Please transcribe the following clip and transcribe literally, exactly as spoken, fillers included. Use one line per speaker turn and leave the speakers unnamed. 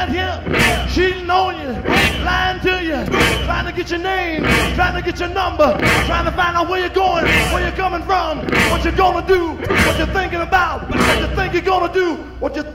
here, cheating on you, lying to you, trying to get your name, trying to get your number, trying to find out where you're going, where you're coming from, what you're gonna do, what you're thinking about, what you think you're gonna do, what you